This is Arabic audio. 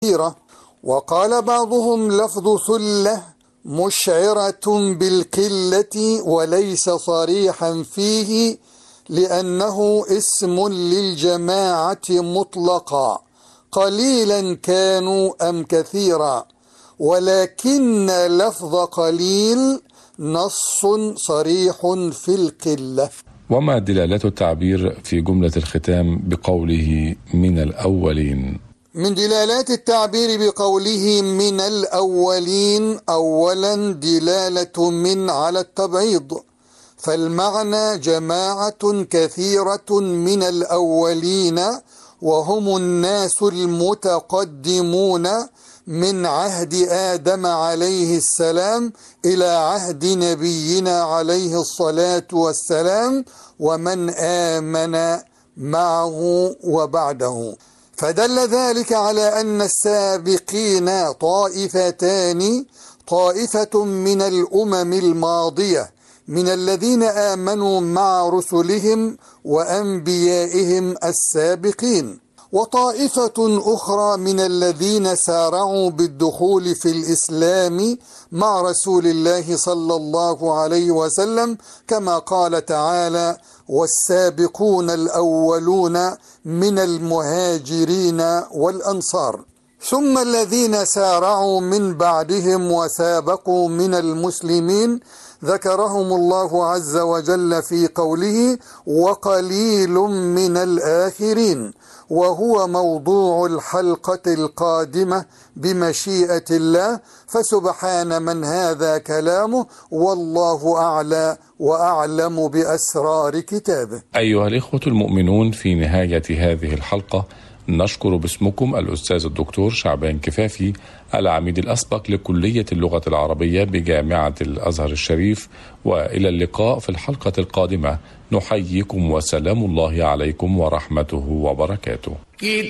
وقال بعضهم لفظ ثلة مشعرة بالقلة وليس صريحا فيه لأنه اسم للجماعة مطلقا، قليلا كانوا أم كثيرا، ولكن لفظ قليل نص صريح في القلة. وما دلالة التعبير في جملة الختام بقوله من الأولين؟ من دلالات التعبير بقوله من الأولين أولا دلالة من على التبعيض، فالمعنى جماعة كثيرة من الأولين وهم الناس المتقدمون من عهد آدم عليه السلام إلى عهد نبينا عليه الصلاة والسلام ومن آمن معه وبعده. فدل ذلك على أن السابقين طائفتان، طائفة من الأمم الماضية من الذين آمنوا مع رسلهم وأنبيائهم السابقين، وطائفة أخرى من الذين سارعوا بالدخول في الإسلام مع رسول الله صلى الله عليه وسلم، كما قال تعالى والسابقون الأولون من المهاجرين والأنصار. ثم الذين سارعوا من بعدهم وسابقوا من المسلمين ذكرهم الله عز وجل في قوله وقليل من الآخرين، وهو موضوع الحلقة القادمة بمشيئة الله، فسبحان من هذا كلامه والله أعلى وأعلم بأسرار كتابه. أيها الإخوة المؤمنون، في نهاية هذه الحلقة نشكر باسمكم الأستاذ الدكتور شعبان كفافي، العميد الأسبق لكلية اللغة العربية بجامعة الأزهر الشريف، وإلى اللقاء في الحلقة القادمة. نحييكم وسلام الله عليكم ورحمته وبركاته.